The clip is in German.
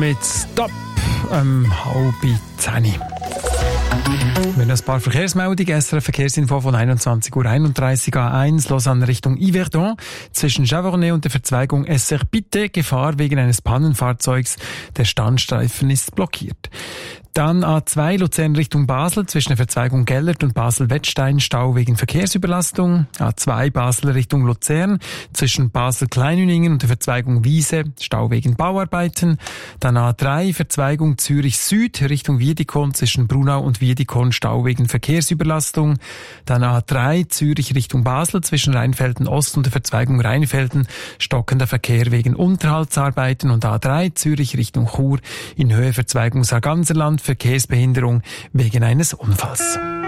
mit Stop halb 10. Wir haben ein paar Verkehrsmeldungen. SRF Verkehrsinfo von 21:31 Uhr A1 Lausanne Richtung Yverdon. Zwischen Javornet und der Verzweigung SR-Bitte Gefahr wegen eines Pannenfahrzeugs. Der Standstreifen ist blockiert. Dann A2 Luzern Richtung Basel zwischen der Verzweigung Gellert und Basel-Wettstein Stau wegen Verkehrsüberlastung. A2 Basel Richtung Luzern zwischen Basel-Kleinüningen und der Verzweigung Wiese Stau wegen Bauarbeiten. Dann A3 Verzweigung Zürich Süd Richtung Wiedikon zwischen Brunau und Wiedikon Stau wegen Verkehrsüberlastung. Dann A3 Zürich Richtung Basel zwischen Rheinfelden Ost und der Verzweigung Rheinfelden stockender Verkehr wegen Unterhaltsarbeiten. Und A3 Zürich Richtung Chur in Höhe Verzweigung Sarganserland Verkehrsbehinderung wegen eines Unfalls.